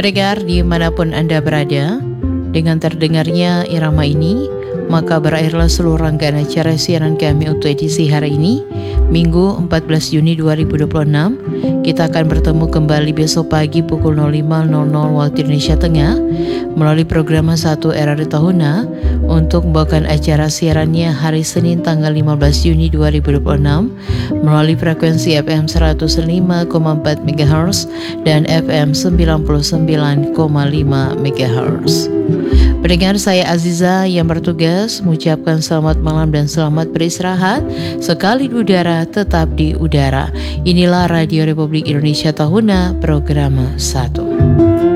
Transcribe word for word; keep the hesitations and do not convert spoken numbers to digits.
Pendengar dimanapun Anda berada, dengan terdengarnya irama ini, maka berakhirlah seluruh rangkaian acara siaran kami untuk edisi hari ini, Minggu empat belas Juni dua ribu dua puluh enam. Kita akan bertemu kembali besok pagi pukul nol lima nol nol waktu Indonesia Tengah melalui program satu R R I Tahuna untuk membawakan acara siarannya hari Senin tanggal lima belas Juni dua ribu dua puluh enam melalui frekuensi F M seratus lima koma empat megahertz dan F M sembilan puluh sembilan koma lima megahertz. Pendengar, saya Aziza yang bertugas mengucapkan selamat malam dan selamat beristirahat. Sekali di udara, tetap di udara. Inilah Radio Republik Indonesia Tahuna, program satu.